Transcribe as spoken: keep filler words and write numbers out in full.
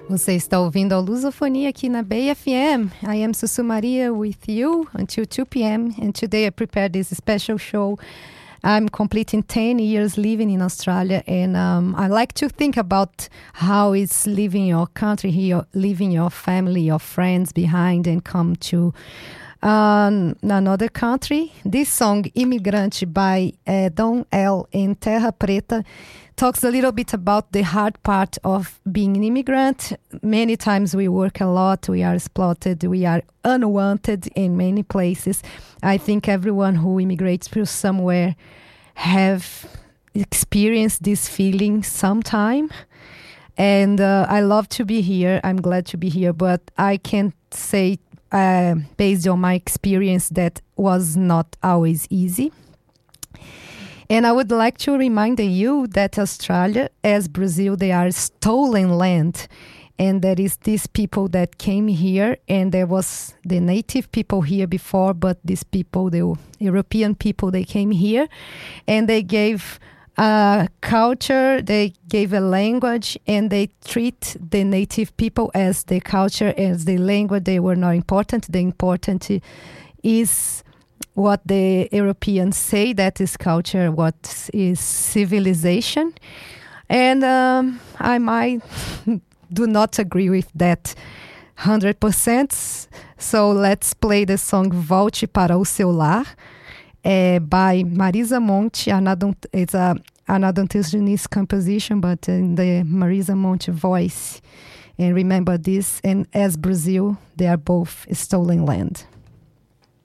Você está ouvindo a Lusofonia aqui na Bay F M. I am Sussu Maria with you until two p.m. and today I prepared this special show. I'm completing ten years living in Australia, and um, I like to think about how it's leaving your country here, leaving your family, your friends behind, and come to um, another country. This song, Imigrante by uh, Dom L. and Terra Preta, talks a little bit about the hard part of being an immigrant. Many times we work a lot, we are exploited, we are unwanted in many places. I think everyone who immigrates to somewhere have experienced this feeling sometime. And uh, I love to be here. I'm glad to be here, but I can't say, uh, based on my experience, that was not always easy. And I would like to remind you that Australia, as Brazil, they are stolen land. And there is these people that came here, and there was the native people here before, but these people, the European people, they came here, and they gave a culture, they gave a language, and they treat the native people as the culture, as the language. They were not important. The important is what the Europeans say that is culture, what is civilization. And um, I might do not agree with that one hundred percent. So let's play the song Volte para o Seu Lar uh, by Marisa Monte. Another, it's a, another indigenous composition, but in the Marisa Monte voice. And remember this, and as Brazil, they are both stolen land.